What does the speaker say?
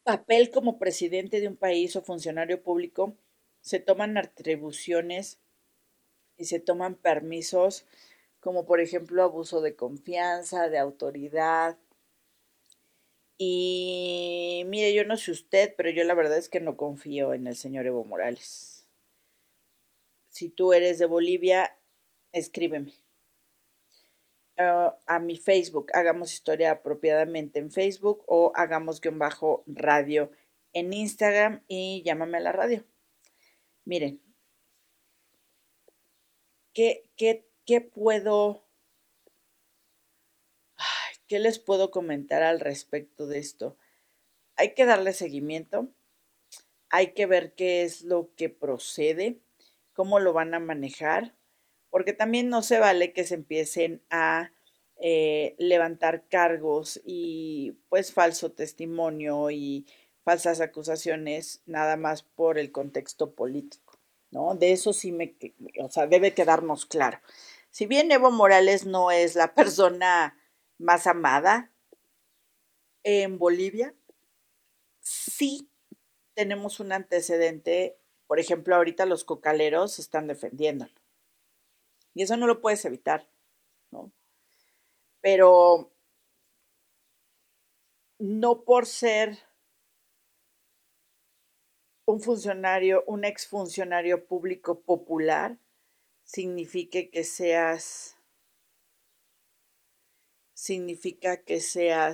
papel como presidente de un país o funcionario público, se toman atribuciones y se toman permisos como por ejemplo abuso de confianza, de autoridad. Y mire, yo no sé usted, pero yo la verdad es que no confío en el señor Evo Morales. Si tú eres de Bolivia, escríbeme. A mi Facebook, hagamos historia apropiadamente en Facebook o hagamos guión bajo radio en Instagram y llámame a la radio. Miren, ¿qué puedo, qué les puedo comentar al respecto de esto? Hay que darle seguimiento, hay que ver qué es lo que procede, cómo lo van a manejar, porque también no se vale que se empiecen a levantar cargos y pues falso testimonio y falsas acusaciones nada más por el contexto político, ¿no? De eso sí o sea, debe quedarnos claro. Si bien Evo Morales no es la persona más amada en Bolivia, sí tenemos un antecedente, por ejemplo, ahorita los cocaleros están defendiéndolo. Y eso no lo puedes evitar, ¿no? Pero no por ser un funcionario, un exfuncionario público popular, significa que seas, significa que seas